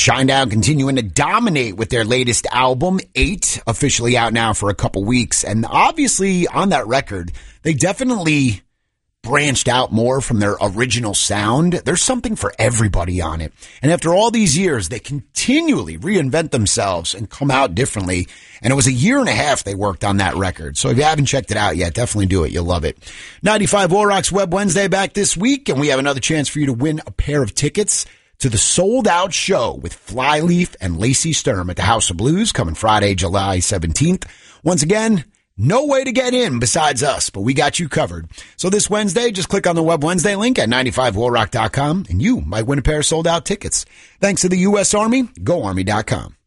Shinedown continuing to dominate with their latest album, 8, officially out now for a couple weeks. And obviously on that record, they definitely branched out more from their original sound. There's something for everybody on it. And after all these years, they continually reinvent themselves and come out differently. And it was a year and a half they worked on that record. So if you haven't checked it out yet, definitely do it. You'll love it. 95 War Rocks Web Wednesday back this week, and we have another chance for you to win a pair of tickets to the sold-out show with Flyleaf and Lacey Sturm at the House of Blues coming Friday, July 17th. Once again, no way to get in besides us, but we got you covered. So this Wednesday, just click on the Web Wednesday link at 95warrock.com, and you might win a pair of sold-out tickets. Thanks to the U.S. Army, GoArmy.com.